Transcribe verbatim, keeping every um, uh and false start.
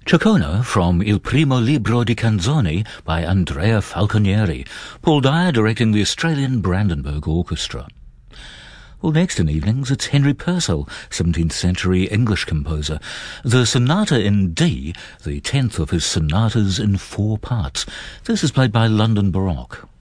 Ciccone from Il Primo Libro di Canzoni by Andrea Falconieri, Paul Dyer directing the Australian Brandenburg Orchestra. Well, next in evenings, it's Henry Purcell, seventeenth century English composer. The Sonata in D, the tenth of his sonatas in four parts. This is played by London Baroque.